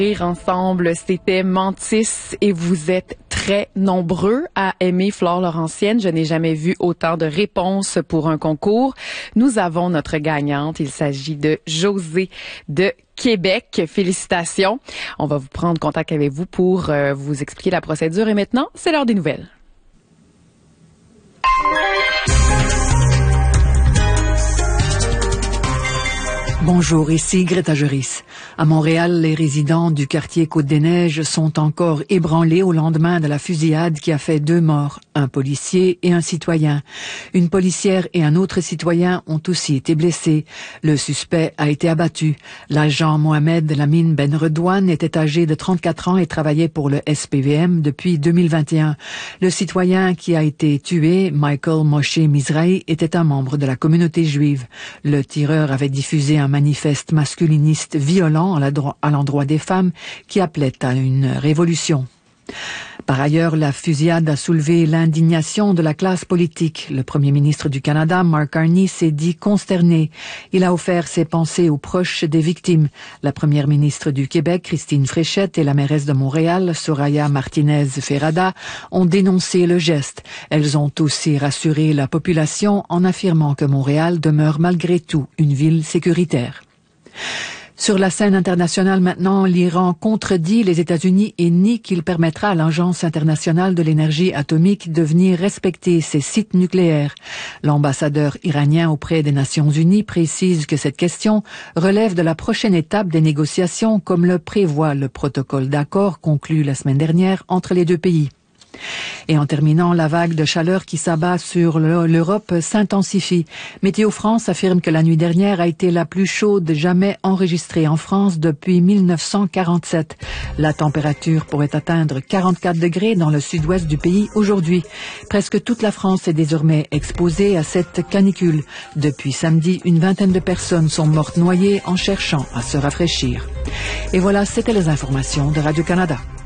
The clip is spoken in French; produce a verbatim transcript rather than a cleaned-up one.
Rire ensemble, c'était Mantis et vous êtes très nombreux à aimer Flore Laurentienne. Je n'ai jamais vu autant de réponses pour un concours. Nous avons notre gagnante. Il s'agit de Josée de Québec. Félicitations. On va vous prendre contact avec vous pour euh, vous expliquer la procédure. Et maintenant, c'est l'heure des nouvelles. Bonjour, ici Greta Juris. À Montréal, les résidents du quartier Côte-des-Neiges sont encore ébranlés au lendemain de la fusillade qui a fait deux morts, un policier et un citoyen. Une policière et un autre citoyen ont aussi été blessés. Le suspect a été abattu. L'agent Mohamed Lamine Ben Redouane était âgé de trente-quatre ans et travaillait pour le S P V M depuis deux mille vingt et un. Le citoyen qui a été tué, Michael Moshe Mizrahi, était un membre de la communauté juive. Le tireur avait diffusé un manifeste masculiniste violent à l'endroit des femmes qui appelait à une révolution. Par ailleurs, la fusillade a soulevé l'indignation de la classe politique. Le premier ministre du Canada, Mark Carney, s'est dit consterné. Il a offert ses pensées aux proches des victimes. La première ministre du Québec, Christine Fréchette, et la mairesse de Montréal, Soraya Martinez-Ferrada, ont dénoncé le geste. Elles ont aussi rassuré la population en affirmant que Montréal demeure malgré tout une ville sécuritaire. Sur la scène internationale maintenant, l'Iran contredit les États-Unis et nie qu'il permettra à l'Agence internationale de l'énergie atomique de venir respecter ses sites nucléaires. L'ambassadeur iranien auprès des Nations unies précise que cette question relève de la prochaine étape des négociations, comme le prévoit le protocole d'accord conclu la semaine dernière entre les deux pays. Et en terminant, la vague de chaleur qui s'abat sur l'Europe s'intensifie. Météo France affirme que la nuit dernière a été la plus chaude jamais enregistrée en France depuis mille neuf cent quarante-sept. La température pourrait atteindre quarante-quatre degrés dans le sud-ouest du pays aujourd'hui. Presque toute la France est désormais exposée à cette canicule. Depuis samedi, une vingtaine de personnes sont mortes noyées en cherchant à se rafraîchir. Et voilà, c'était les informations de Radio-Canada.